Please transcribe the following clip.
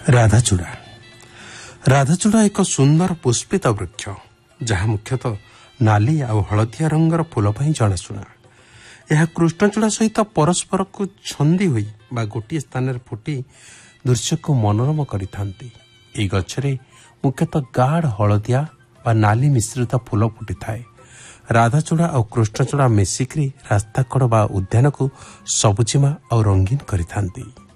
ରାଧାଚୂଡ଼ା ରାଧାଚୂଡ଼ା ଏକ ସୁନ୍ଦର ପୁଷ୍ପିତ ବୃକ୍ଷ, ଯାହା ମୁଖ୍ୟତଃ ନାଲି ଆଉ ହଳଦିଆ ରଙ୍ଗର ଫୁଲ ପାଇଁ ଜଣାଶୁଣା। ଏହା କୃଷ୍ଣଚୂଡ଼ା ସହିତ ପରସ୍ପରକୁ ଛନ୍ଦି ହୋଇ ବା ଗୋଟିଏ ସ୍ଥାନରେ ଫୁଟି ଦୃଶ୍ୟକୁ ମନୋରମ କରିଥାନ୍ତି। ଏହି ଗଛରେ ମୁଖ୍ୟତଃ ଗାଢ଼ ହଳଦିଆ ବା ନାଲି ମିଶ୍ରିତ ଫୁଲ ଫୁଟିଥାଏ। ରାଧାଚୂଡ଼ା ଆଉ କୃଷ୍ଣଚୂଡ଼ା ମିଶିକରି ରାସ୍ତାକଡ଼ ବା ଉଦ୍ୟାନକୁ ସବୁଜିମା ଆଉ ରଙ୍ଗୀନ କରିଥାନ୍ତି।